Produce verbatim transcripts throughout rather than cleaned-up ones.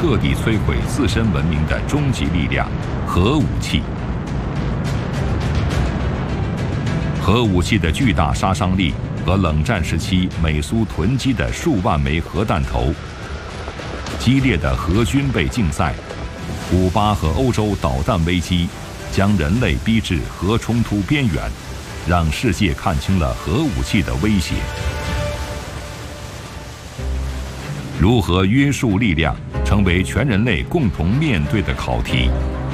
彻底摧毁自身文明的终极力量——核武器。核武器的巨大杀伤力和冷战时期美苏囤积的数万枚核弹头，激烈的核军备竞赛，古巴和欧洲导弹危机，将人类逼至核冲突边缘，让世界看清了核武器的威胁。如何约束力量，成为全人类共同面对的考题。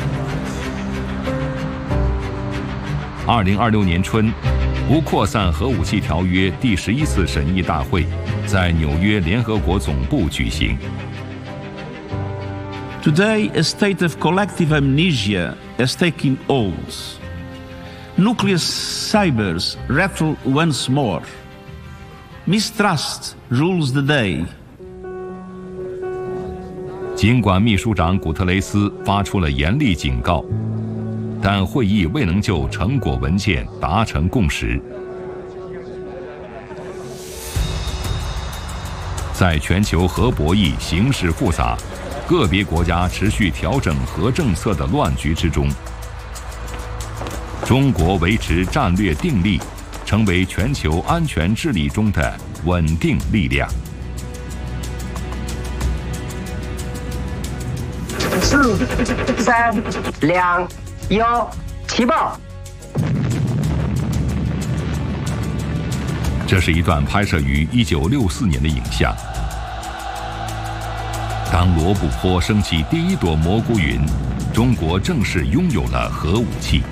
二零二六年春，不扩散核武器条约第十一次审议大会在纽约联合国总部举行。 Today, a state of collective amnesia has taken hold. Nuclear cybers rattle once more. Mistrust rules the day. 尽管秘书长古特雷斯发出了严厉警告，但会议未能就成果文件达成共识。在全球核博弈形势复杂、个别国家持续调整核政策的乱局之中，中国维持战略定力，成为全球安全治理中的稳定力量。 四、三、两、一，起爆！ 这是一段拍摄于一九六四年的影像。当罗布泊升起第一朵蘑菇云，中国正式拥有了核武器。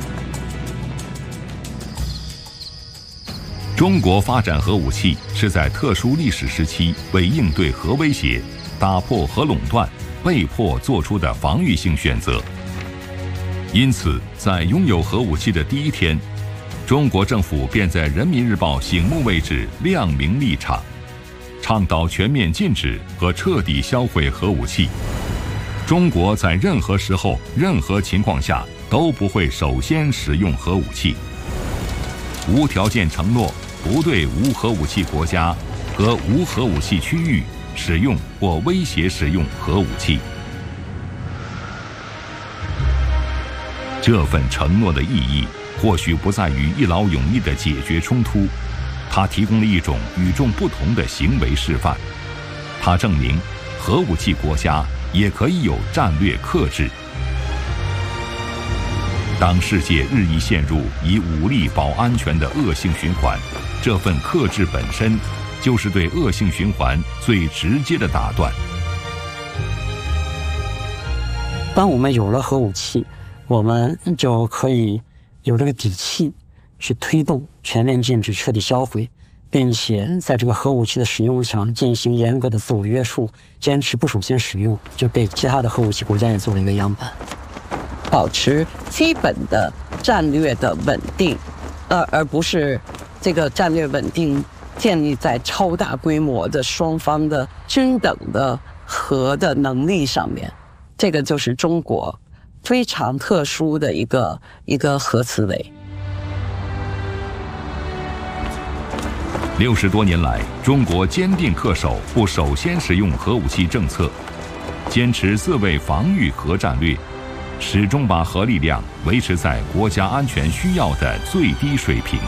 中国发展核武器是在特殊历史时期为应对核威胁、打破核垄断被迫做出的防御性选择。因此，在拥有核武器的第一天，中国政府便在《人民日报》醒目位置亮明立场，倡导全面禁止和彻底销毁核武器。中国在任何时候、任何情况下都不会首先使用核武器，无条件承诺不对无核武器国家和无核武器区域使用或威胁使用核武器。这份承诺的意义或许不在于一劳永逸地解决冲突，它提供了一种与众不同的行为示范。它证明核武器国家也可以有战略克制。当世界日益陷入以武力保安全的恶性循环，这份克制本身就是对恶性循环最直接的打断。 当我们有了核武器，我们就可以有这个底气去推动全面禁止、彻底销毁，并且在这个核武器的使用上进行严格的自我约束，坚持不首先使用，就给其他的核武器国家也做了一个样板。 保持基本的战略的稳定，而而不是这个战略稳定建立在超大规模的双方的均等的核的能力上面。这个就是中国非常特殊的一个一个核思维。 六十多年来，中国坚定恪守不首先使用核武器政策，坚持自卫防御核战略，始终把核力量维持在国家安全需要的最低水平。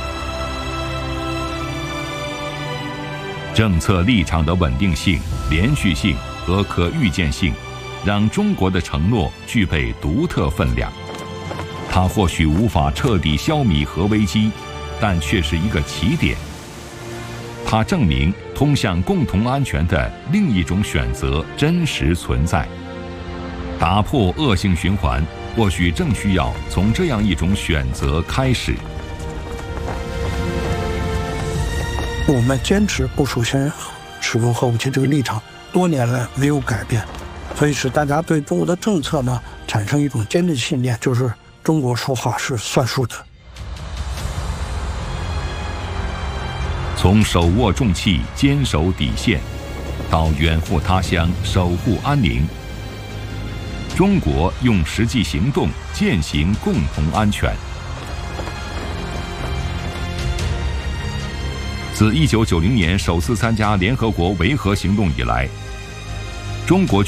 政策立场的稳定性、连续性和可预见性，让中国的承诺具备独特分量。它或许无法彻底消弭核危机，但却是一个起点。它证明通向共同安全的另一种选择真实存在。打破恶性循环，或许正需要从这样一种选择开始。 我们坚持不首先使用核武器这个立场，多年来没有改变，所以使大家对中国的政策呢产生一种坚定信念，就是中国说话是算数的。 从手握重器、坚守底线，到远赴他乡守护安宁，中国用实际行动践行共同安全。自一九九零年首次参加联合国维核行动以来，中国